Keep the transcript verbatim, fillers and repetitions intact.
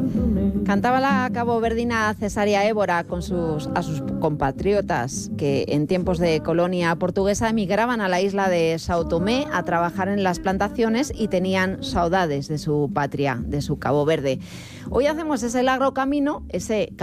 Cantaba la caboverdina Cesárea Évora con sus, a sus compatriotas que en tiempos de colonia portuguesa emigraban a la isla de São Tomé a trabajar en las plantaciones y tenían saudades de su patria, de su Cabo Verde. Hoy hacemos ese largo camino, ese